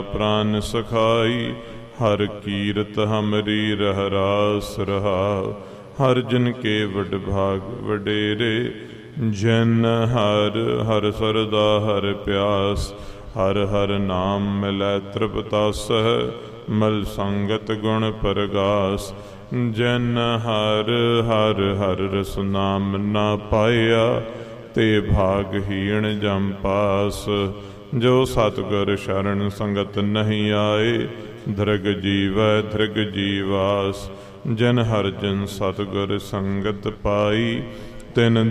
ਪ੍ਰਾਨ ਸਖਾਈ। ਹਰ ਕੀਰਤ ਹਮਰੀ ਰਹਿ ਰਾਸ ਰਹਾਉ। ਹਰ ਜਨ ਕੇ ਵਡ ਭਾਗ ਵਡੇਰੇ। ਜਨ ਹਰ ਹਰ ਸਰਦਾ ਹਰ ਪਿਆਸ। ਹਰ ਹਰ ਨਾਮ ਮਿਲੈ ਤ੍ਰਿਪਤਾਸਹਿ। ਮਲ ਸੰਗਤ ਗੁਣ ਪ੍ਰਗਾਸ। ਜਨ ਹਰ ਹਰ ਹਰ ਰਸ ਨਾਮ ਨਾ ਪਾਇਆ। ਤੇ ਭਾਗਹੀਣ ਜਮ ਪਾਸ। ਜੋ ਸਤਿਗੁਰ ਸ਼ਰਨ ਸੰਗਤ ਨਹੀਂ ਆਏ। ਧ੍ਰਿਗ ਜੀਵੈ ਧ੍ਰਿਗ ਜੀਵਾਸ। ਜਨ ਹਰ ਜਨ ਸਤਿਗੁਰ ਸੰਗਤ ਪਾਈ। ਤਿਨ